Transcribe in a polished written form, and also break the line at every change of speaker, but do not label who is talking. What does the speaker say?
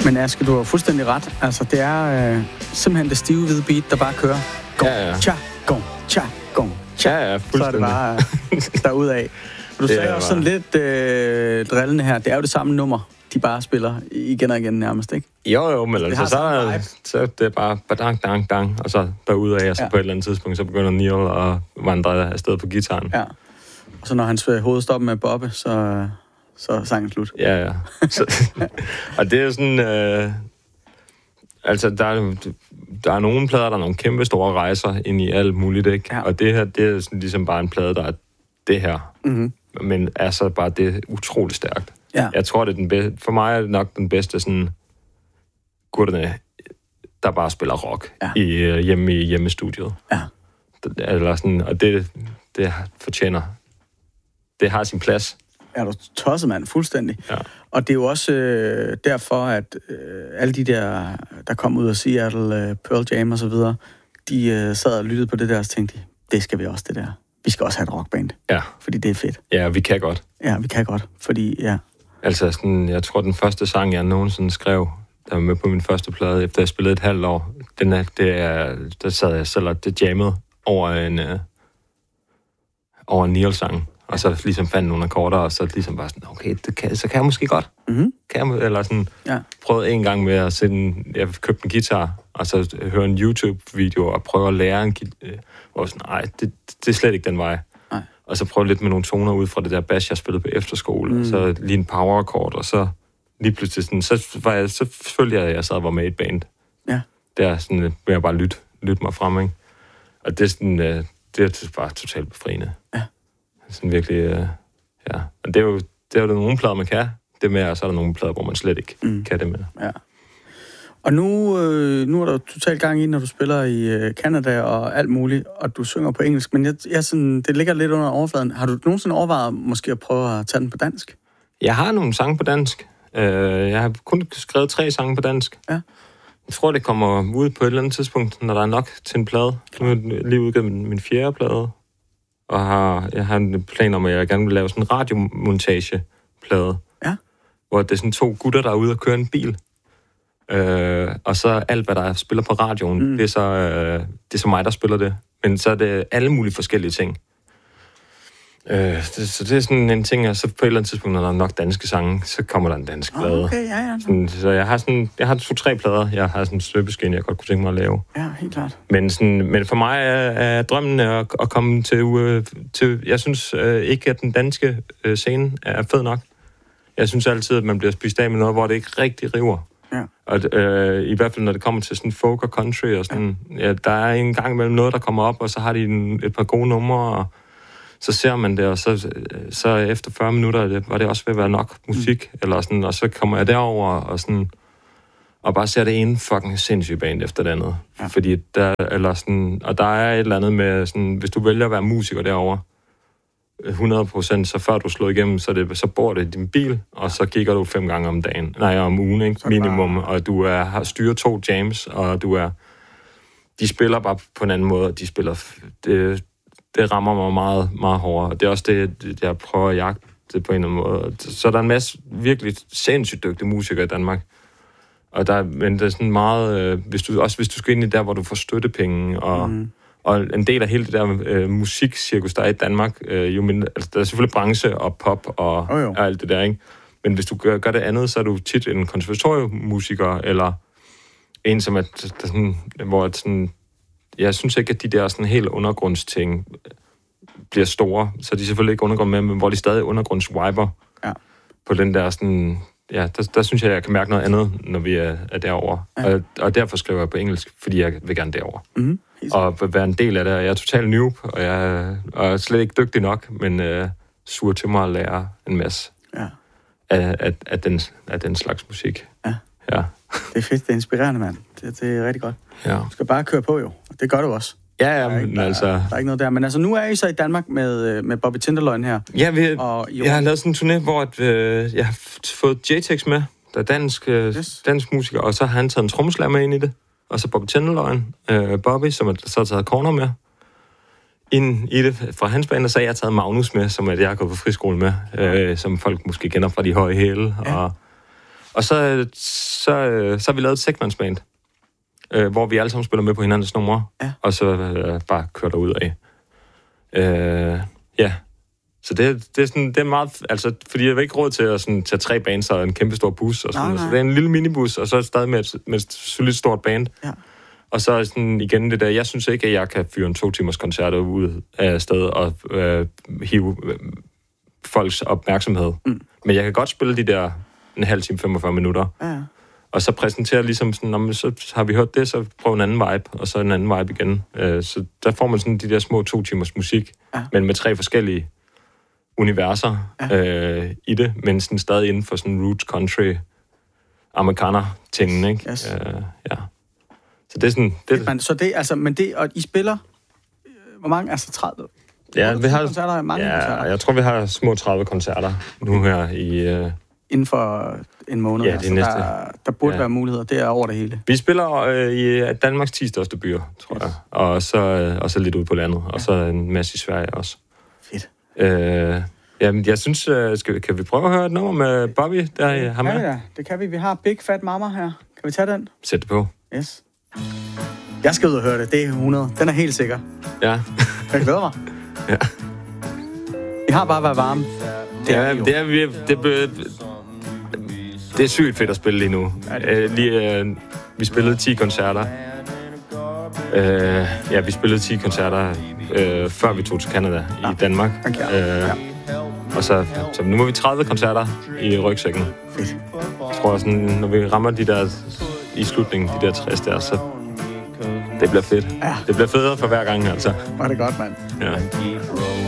Men Aske, du har fuldstændig ret. Altså, det er simpelthen det stive hvide beat, der bare kører. Gong, cha, gong, cha, gong, cha.
Ja, fuldstændig.
Så er det bare derudad. Du sagde også sådan lidt drillende her. Det er jo det samme nummer, de bare spiller igen og igen nærmest, ikke?
Jo, men altså, så det er bare badang, dang, dang, og så derudad, og så på et eller andet tidspunkt, så begynder Neil at vandre afsted på gitaren.
Ja. Og så når hans hoved stopper med Bobbe, så sangen slut.
Ja. Og det er sådan... altså, der er nogle plader, der er nogle kæmpe store rejser ind i alt muligt, ikke? Ja. Og det her, det er sådan ligesom bare en plade, der er det her. Mm-hmm. Men altså bare, det er utroligt stærkt. Ja. Jeg tror, det er den bedste... For mig er det nok den bedste sådan... gutterne, der bare spiller rock hjemme i hjemmestudiet. Ja. Eller sådan, og det fortjener... Det har sin plads.
Er du tosset, mand? Fuldstændig.
Ja.
Og det er jo også derfor, at alle de der kom ud af Seattle, Pearl Jam og så videre, de sad og lyttede på det der, og tænkte, det skal vi også, det der. Vi skal også have et rockband.
Ja.
Fordi det er fedt.
Ja, vi kan godt.
Ja, vi kan godt. Fordi, ja.
Altså, sådan, jeg tror, den første sang, jeg nogensinde skrev, der var med på min første plade, efter jeg spillede et halvt år, der sad jeg selv og det jammede over en Neil-sang. Og så ligesom fandt nogle akkorder, og så ligesom bare sådan, okay, så kan jeg måske godt. Mm-hmm. Eller sådan, prøvede en gang med at jeg købte en guitar, og så høre en YouTube-video, og prøve at lære en guitar. Og sådan, nej, det er slet ikke den vej. Nej. Og så prøve lidt med nogle toner ud fra det der bass, jeg spillede på efterskole, og så lige en power-akkord, og så lige pludselig sådan, så følte jeg, at jeg sad og var med i et band. Ja. Der sådan, vil jeg bare lytte mig frem, ikke? Og det er sådan, det er bare totalt befriende. Ja. Sådan virkelig, ja. Og det er jo nogle plader, man kan det med, og så er der nogle plader, hvor man slet ikke kan det med. Ja.
Og nu er der totalt gang i, når du spiller i Canada og alt muligt, og du synger på engelsk, men jeg sådan, det ligger lidt under overfladen. Har du nogensinde overvejet måske at prøve at tage den på dansk? Jeg
har nogle sange på dansk. Jeg har kun skrevet 3 sange på dansk. Ja. Jeg tror, det kommer ud på et eller andet tidspunkt, når der er nok til en plade. Nu har jeg lige udgivet min 4. plade. Og jeg har en plan om, at jeg gerne vil lave sådan en radiomontageplade. Ja. Hvor det er sådan 2 gutter, der er ude og køre en bil. Og så alt, hvad der spiller på radioen, det er så mig, der spiller det. Men så er det alle mulige forskellige ting. Så det er sådan en ting, og så på et eller andet tidspunkt, når der er nok danske sange, så kommer der en dansk plade.
Okay, ja.
Så jeg har 2-3 plader, jeg har sådan en støbeskin, jeg godt kunne tænke mig at lave.
Ja, helt klart.
Men for mig er drømmen at komme til... Jeg synes ikke, at den danske scene er fed nok. Jeg synes altid, at man bliver spist af med noget, hvor det ikke rigtig river. Ja. Og i hvert fald, når det kommer til sådan folk og country og sådan... Ja, der er en gang imellem noget, der kommer op, og så har de et par gode numre, og så ser man det, og så efter 40 minutter var det også ved at være nok musik, eller sådan, og så kommer jeg derover og sådan, og bare ser det ene fucking sindssyge band efter det andet. Ja. Fordi og der er et eller andet med sådan, hvis du vælger at være musiker derover 100%, så før du slår igennem, så bor det i din bil, og så kigger du 5 gange om ugen, ikke? Minimum, og du har styret 2 jams, og de spiller bare på en anden måde, og de spiller det rammer mig meget, meget hårdere. Det er også det, jeg prøver at jagte det på en eller anden måde. Så der er en masse virkelig sindssygt dygtige musikere i Danmark. Men det er sådan meget... hvis du skal ind i der, hvor du får støttepenge, og en del af hele det der musikcirkus, der er i Danmark, jo mindre, altså, der er selvfølgelig branche og pop og alt det der, ikke? Men hvis du gør det andet, så er du tit en konservatoriemusiker, eller en, som er sådan, hvor sådan... Jeg synes ikke, at de der sådan helt undergrundsting bliver store, så de er selvfølgelig ikke undergrund med, men hvor de stadig undergrundswiper på den der sådan... Ja, der synes jeg kan mærke noget andet, når vi er derovre. Ja. Og derfor skriver jeg på engelsk, fordi jeg vil gerne derover. Mm-hmm. Og være en del af det. Jeg er totalt noob, og jeg er slet ikke dygtig nok, men sur til mig at lære en masse af den slags musik. Ja.
Det er fedt, det er inspirerende, mand. Det er rigtig godt.
Ja.
Du skal bare køre på, jo. Det gør du også.
Ja, men altså...
Der er ikke noget der. Men altså, nu er I så i Danmark med Bobby Tinderloin her.
Ja, jeg har lavet sådan en turné, hvor jeg har fået J-Tex med, der er dansk musiker, og så har han taget en trommeslager med ind i det. Og så Bobby Tinderloin, Bobby, som så har taget Corner med ind i det fra hans band, og så har jeg taget Magnus med, som jeg har gået på friskole med, som folk måske kender fra de høje hæle. Ja. Og så har vi lavet et segmentsband, hvor vi alle sammen spiller med på hinandens numre, og så bare kører derud af. Ja. Så det er sådan, det er meget, altså, fordi jeg har ikke råd til at sådan, tage 3 bands og en kæmpe stor bus og sådan noget. Så det er en lille minibus, og så er det stadig med et solidt stort band. Ja. Og så sådan igen det der, jeg synes ikke, at jeg kan fyre en 2 timers koncert ud af stedet og hive folks opmærksomhed. Men jeg kan godt spille de der en halv time, 45 minutter. Ja. Og så præsentere ligesom sådan, så har vi hørt det, så prøv en anden vibe, og så en anden vibe igen. Så der får man sådan de der små 2 timers musik, men med 3 forskellige universer i det, men sådan stadig inden for sådan roots country amerikaner-tingen, ikke? Yes. Ja. Så det er sådan... Så det, altså, men det, og I spiller, hvor mange, altså 30? Ja, vi har...
Koncerter, mange koncerter?
Jeg tror, vi har små 30 koncerter nu her i...
Inden for en måned,
ja, altså,
der burde være muligheder, det er over det hele.
Vi spiller i Danmarks 10 største byer, tror jeg, og så lidt ude på landet, og så en masse i Sverige også.
Fedt.
Jamen, jeg synes, kan vi prøve at høre et nummer med Bobby, der har med?
Ja, det kan vi. Vi har Big Fat Mama her. Kan vi tage den?
Sæt det på.
Yes. Jeg skal ud og høre det. Det er 100. Den er helt sikker.
Ja.
Jeg glæder mig.
Ja.
Vi har bare været varme.
Det er sygt fedt at spille lige nu. Vi spillede 10 koncerter. Vi spillede 10 koncerter, før vi tog til Canada i Danmark. Og så nu må vi 30 koncerter i rygsækken.
Fedt.
Jeg tror sådan, når vi rammer de der i slutningen, de der 60 der, så det bliver fedt. Ja. Det bliver federe for hver gang, altså.
Var det godt, mand.
Ja.